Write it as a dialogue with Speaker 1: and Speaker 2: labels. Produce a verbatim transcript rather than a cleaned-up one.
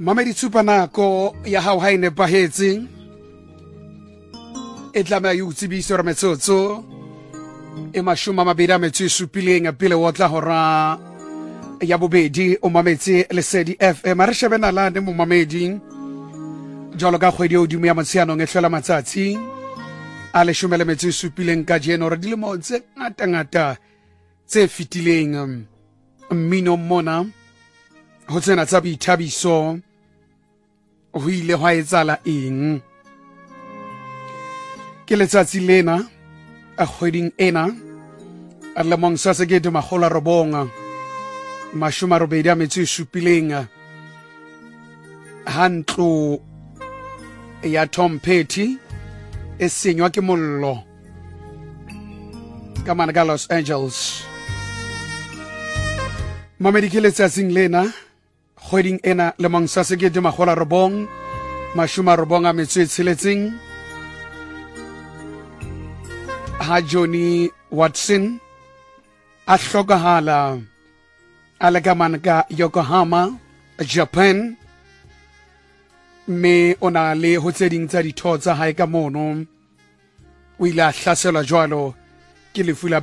Speaker 1: Mamedi tsupa nako ya hao ha e nepahetse e tlameha e utsibiso re metsotso e mashome a mabedi a metso e supileng pele o tla hora ya bobedi o mametse Lesedi F M. Re shebe nalane mo mamedi jalo ka kgwedi o dimo ya motsheanong e hlola matsatsi a leshome le metso e supileng ka jeno re dilemo tse ngata ngata tse fitileng mmino mona ho tsena tsa boithabiso ho ile hwa etsala eng ke letsatsi lena a kgweding ena a lemong sa sekete makgolo a robonga mashome a robedi a metso e supileng hantlo ya Tom Petty e senywa ke mollo ka mana ka Los Angeles. Mamedi ke letsatsing lena kgweding ena lemong sa sekete makgolo a robong mashome a robong a metso e tsheletseng ha Johnny Watson a hlokahala a le ka mana ka Yokohama, Japan, me ona le ho tse ding tsa ditho tsa hae ka mono o ile a hlaselwa jwalo ke lefu la